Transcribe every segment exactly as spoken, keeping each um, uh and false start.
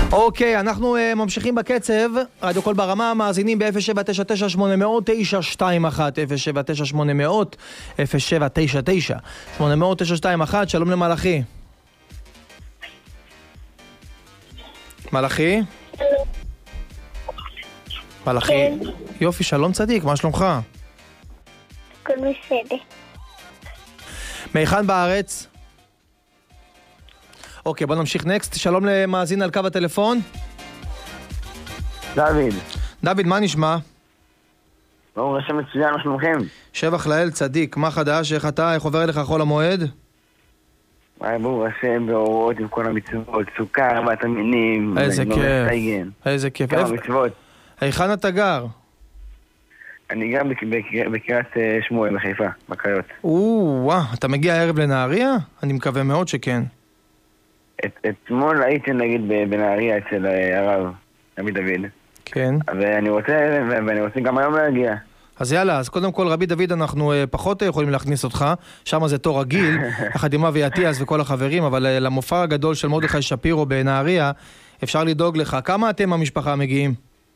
אוקיי, אנחנו uh, ממשיכים בקצב. רדיו קול ברמה, מאזינים ב-אפס שבע תשע תשע שמונה אפס אפס תשע שתיים אחת, אפס שבע תשע שמונה אפס אפס אפס שבע תשע תשע שמונה אפס אפס תשע שתיים אחת. שלום למלאכי. מלאכי? מלאכי? כן. יופי, שלום צדיק, מה שלומך? הכל בסדר. מהיכן בארץ? אוקיי, בוא נמשיך נקסט. שלום למאזין על קו הטלפון. דוד. דוד, מה נשמע? ברור השם מצוין, מה שלומכם? שבח לאל צדיק, מה חדש? איך אתה? איך עובר אליך חול המועד? וואי, ברור השם בהוראות עם כל המצוות, סוכר, ארבעת המינים. איזה כיף. מסתייגן. איזה כיף. כמה איפה- מצוות. היכן אתה גר? אני גם בק- בק- בקריית אה, שמואל בחיפה, בקריות. או, וואה, אתה מגיע הערב לנהריה? אני מקווה מאוד שכן. את- אתמול הייתי נגיד ב- בנהריה אצל אה, הרב, רבי דוד. כן. ואני רוצה, ואני רוצה גם היום להגיע. אז יאללה, אז קודם כל רבי דוד אנחנו אה, פחות אה, יכולים להכניס אותך, שם זה תור רגיל, יחד עם אבי אטיאס וכל החברים, אבל אה, למופע הגדול של מרדכי שפירו בנהריה, אפשר לדאוג לך. כמה אתם המשפחה מגיעים?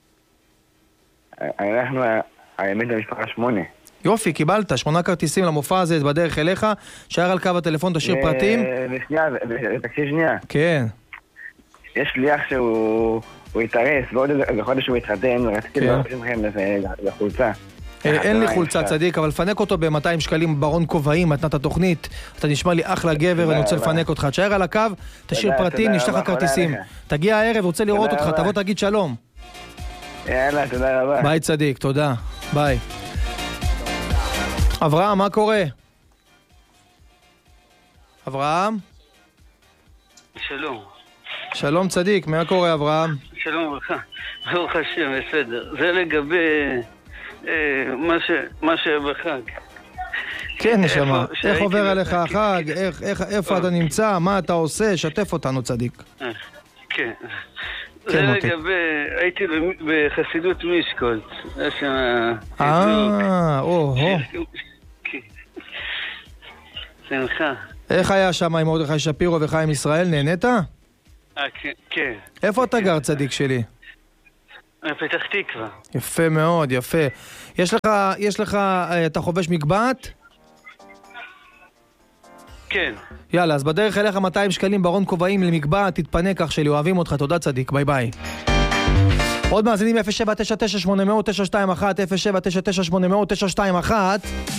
אנחנו, האמת המשפחה שמונה. יופי, קיבלת, שמונה כרטיסים למופע הזה בדרך אליך, שער על קו הטלפון, תשאיר ו- פרטים. ושנייה, ו- ו- תקשיב שנייה. כן. יש לי אח שהוא הוא התארס, ועוד איזה חודש הוא התחתן, ורציתי כן. לבקש מכם לזה- לחולצה. אה, אין לי אה, חולצה אפשר. צדיק, אבל פנק אותו ב-מאתיים שקלים ברון כובעים, מתנת התוכנית. אתה נשמע לי אחלה גבר, תודה אני רוצה רבה. לפנק אותך. תשאר על הקו, תשאיר תודה, פרטים, תודה נשלח לך רבה, כרטיסים. חולה עליך. תגיע הערב, רוצה לראות תודה אותך, רבה. תבוא תגיד שלום. יאללה, תודה רבה. ביי צדיק, תודה. ביי. אברהם, מה קורה? אברהם? שלום, שלום צדיק, מה קורה אברהם? שלום וברכה, ברוך השם, בסדר. זה לגבי אה, מה ש- מה שהיה בחג. כן נשמה, איפה- איך שהייתי עובר ב- עליך כן, החג? כן. איך- איך- איפה אה. אתה נמצא? מה אתה עושה? שתף אותנו צדיק. אה, כן. כן, זה מוטי. לגבי, הייתי במ- בחסידות מישקולט. היה שם... אה, או, או. כן. שמחה. איך היה שם עם מרדכי שפירו וחיים ישראל? נהנית? אה, כן, כן. איפה אתה גר צדיק שלי? פתח תקווה. יפה מאוד, יפה. יש לך, יש לך, אה, אתה חובש מגבעת? כן. יאללה, אז בדרך אליך מאתיים שקלים ברון כובעים למגבעת, תתפנה כך שלי, אוהבים אותך, תודה צדיק, ביי ביי. עוד מאזינים אפס שבע תשע תשע שמונה אפס אפס תשע שתיים אחת, אפס שבע תשע תשע שמונה אפס אפס תשע שתיים אחת.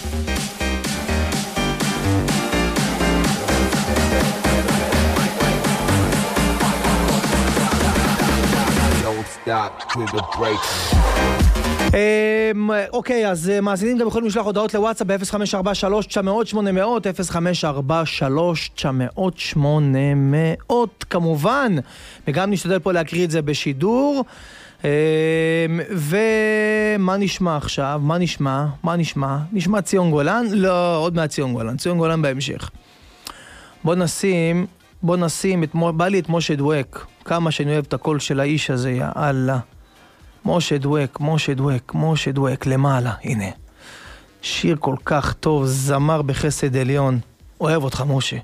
אמ, אוקיי, אז אה, מאזינים גם יכולים לשלוח הודעות לוואטסאפ ב-אפס חמש ארבע שלוש תשע אפס אפס שמונה אפס, אפס חמש ארבע שלוש תשע אפס אפס שמונה אפס כמובן, וגם נשתדל פה להקריא את זה בשידור. אמ, ומה נשמע עכשיו? מה נשמע? מה נשמע? נשמע ציון גולן? לא, עוד מעט ציון גולן, ציון גולן בהמשך. בוא נשים, בוא נשים, את, בא לי את משה דואק, כמה שאני אוהב את הקול של האיש הזה, יאללה. משה דואק, משה דואק, משה דואק, למעלה, הנה. שיר כל כך טוב, זמר בחסד עליון. אוהב אותך, משה.